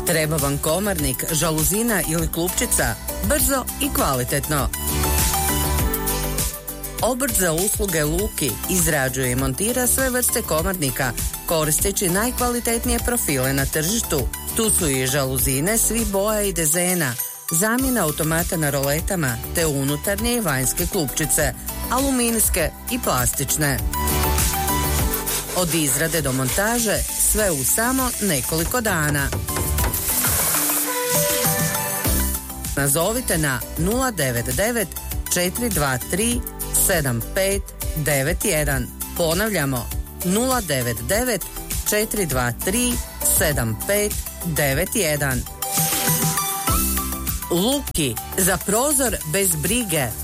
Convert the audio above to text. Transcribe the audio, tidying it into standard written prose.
Treba vam komarnik, žaluzina ili klupčica? Brzo i kvalitetno. Obrt za usluge Luki izrađuje i montira sve vrste komarnika koristeći najkvalitetnije profile na tržištu. Tu su i žaluzine svih boja i dezena, zamjena automata na roletama te unutarnje i vanjske klupčice, aluminijske i plastične. Od izrade do montaže sve u samo nekoliko dana. Nazovite na 099 423 7591. Ponavljamo 099 423 7591. Luki, za prozor bez brige.